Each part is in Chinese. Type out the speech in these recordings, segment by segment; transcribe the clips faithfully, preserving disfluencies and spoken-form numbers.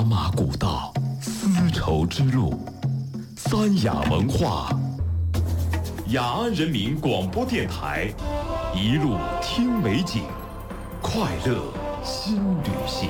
马古道，丝绸之路，三雅文化，雅安人民广播电台，一路听美景，快乐新旅行。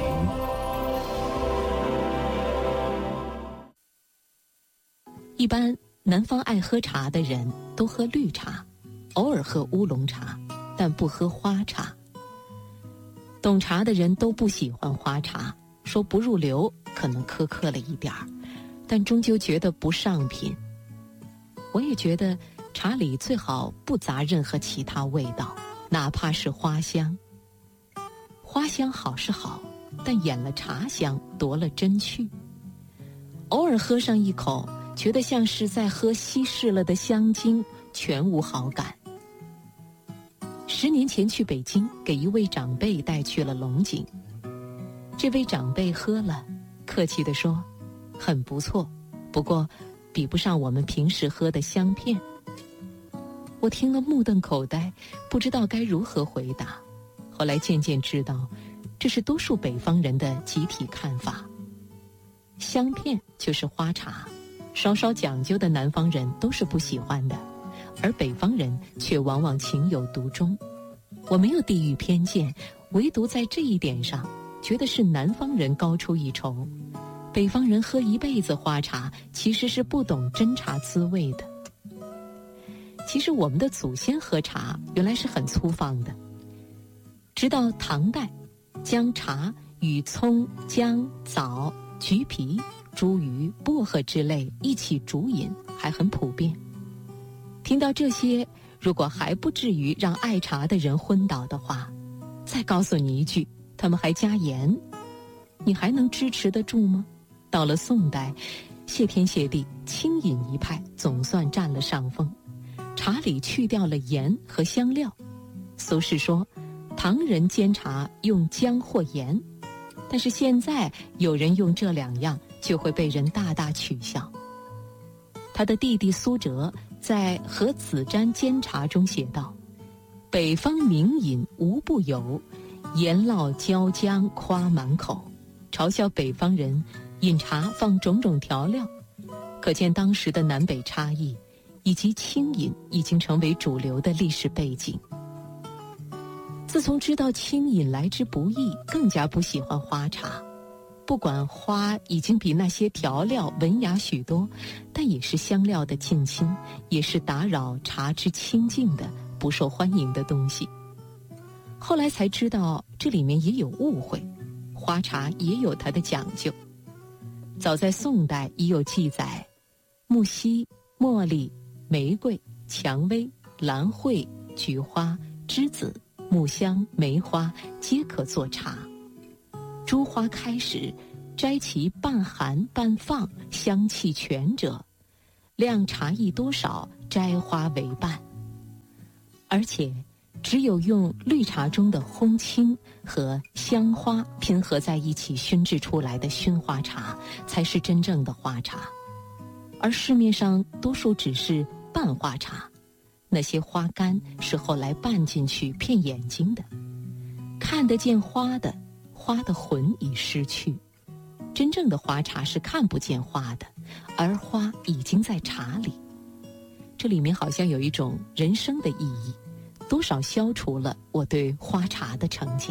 一般南方爱喝茶的人都喝绿茶，偶尔喝乌龙茶，但不喝花茶。懂茶的人都不喜欢花茶，说不入流，可能苛刻了一点儿，但终究觉得不上品。我也觉得茶里最好不杂任何其他味道，哪怕是花香。花香好是好，但掩了茶香，夺了真趣。偶尔喝上一口，觉得像是在喝稀释了的香精，全无好感。十年前去北京，给一位长辈带去了龙井。这位长辈喝了，客气地说：“很不错，不过比不上我们平时喝的香片。”我听了目瞪口呆，不知道该如何回答。后来渐渐知道，这是多数北方人的集体看法。香片就是花茶，稍稍讲究的南方人都是不喜欢的，而北方人却往往情有独钟。我没有地域偏见，唯独在这一点上，觉得是南方人高出一筹。北方人喝一辈子花茶，其实是不懂真茶滋味的。其实我们的祖先喝茶原来是很粗放的，直到唐代，将茶与葱、姜、枣、橘皮、茱萸、薄荷之类一起煮饮，还很普遍。听到这些，如果还不至于让爱茶的人昏倒的话，再告诉你一句，他们还加盐，你还能支持得住吗？到了宋代，谢天谢地，清饮一派总算占了上风，茶里去掉了盐和香料。苏轼说，唐人煎茶用姜或盐，但是现在有人用这两样，就会被人大大取笑。他的弟弟苏辙在《和子瞻煎茶》中写道：“北方名饮无不有，盐烙椒姜夸满口。”嘲笑北方人饮茶放种种调料，可见当时的南北差异，以及清饮已经成为主流的历史背景。自从知道清饮来之不易，更加不喜欢花茶。不管花已经比那些调料文雅许多，但也是香料的近亲，也是打扰茶之清净的不受欢迎的东西。后来才知道这里面也有误会，花茶也有它的讲究。早在宋代已有记载，木樨、茉莉、玫瑰、蔷薇、兰蕙、菊花、栀子、木香、梅花皆可做茶。诸花开时，摘其半含半放，香气全者，量茶艺多少，摘花为伴。而且只有用绿茶中的烘青和香花拼合在一起熏制出来的熏花茶，才是真正的花茶。而市面上多数只是拌花茶，那些花干是后来拌进去骗眼睛的，看得见花的，花的魂已失去。真正的花茶是看不见花的，而花已经在茶里。这里面好像有一种人生的意义，多少消除了我对花茶的成见。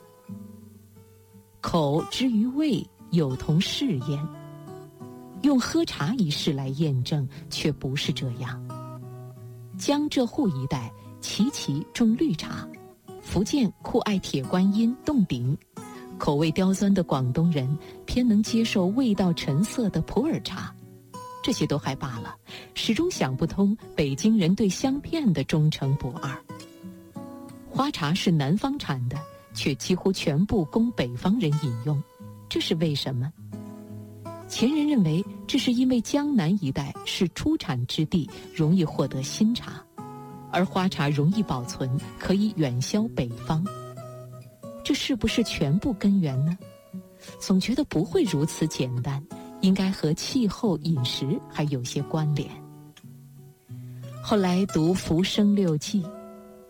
口之于味，有同试焉。用喝茶一事来验证，却不是这样。江浙沪一带齐齐种绿茶，福建酷爱铁观音、洞顶，口味刁钻的广东人偏能接受味道沉涩的普洱茶。这些都还罢了，始终想不通北京人对香片的忠诚不二。花茶是南方产的，却几乎全部供北方人饮用，这是为什么？前人认为这是因为江南一带是出产之地，容易获得新茶，而花茶容易保存，可以远销北方。这是不是全部根源呢？总觉得不会如此简单，应该和气候、饮食还有些关联。后来读《浮生六记》，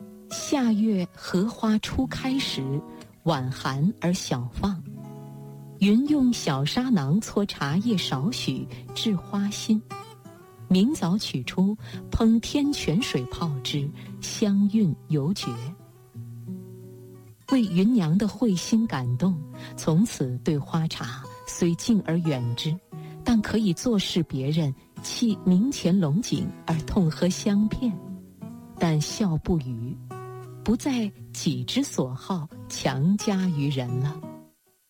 夏月荷花初开时，晚寒而小放。 云用小砂囊搓茶叶少许，制花心。明早取出，烹天泉水泡之，香韵犹绝。为芸娘的慧心感动，从此对花茶虽敬而远之，但可以坐视别人弃明前龙井而痛喝香片，但笑不语，不再己之所好强加于人了。